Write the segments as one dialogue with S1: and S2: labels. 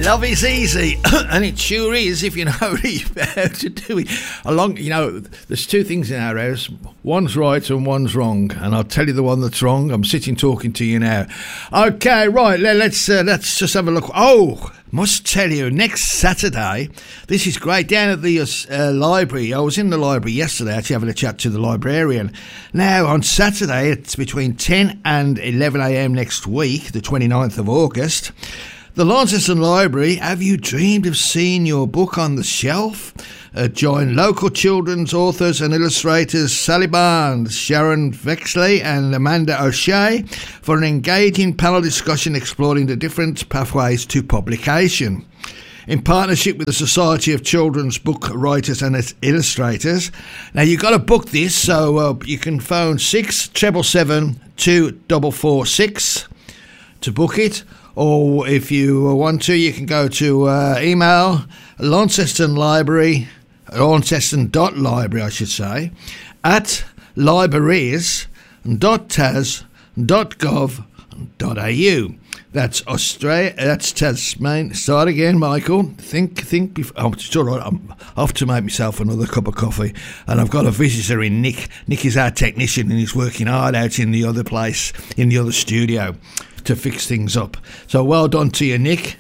S1: Love is easy, and it sure is if you know how to do it. There's two things in our house. One's right and one's wrong, and I'll tell you the one that's wrong. I'm sitting talking to you now. Okay, right, let's just have a look. Oh, must tell you, next Saturday, this is great, down at the library. I was in the library yesterday, actually having a chat to the librarian. Now, on Saturday, it's between 10 and 11 a.m. next week, the 29th of August. The Launceston Library, have you dreamed of seeing your book on the shelf? Join local children's authors and illustrators Sally Barnes, Sharon Vexley and Amanda O'Shea for an engaging panel discussion exploring the different pathways to publication. In partnership with the Society of Children's Book Writers and Illustrators. Now, you've got to book this, so you can phone 677 2446 to book it. Or if you want to, you can go to email Launceston.library, at libraries.tas.gov.au. That's Australia. That's Tasmania. Start again, Michael. Think before. Oh, it's all right. I'm off to make myself another cup of coffee, and I've got a visitor in Nick. Nick is our technician, and he's working hard out in the other place, in the other studio, to fix things up. So well done to you, Nick.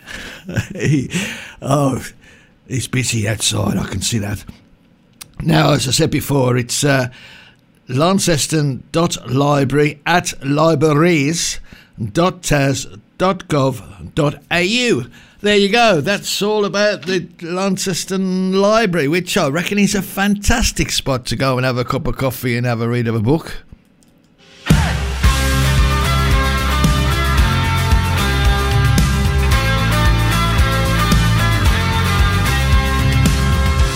S1: He's busy outside, I can see that. Now, as I said before, it's launceston.library at libraries.tas.gov.au. There you go. That's all about the Launceston Library, which I reckon is a fantastic spot to go and have a cup of coffee and have a read of a book.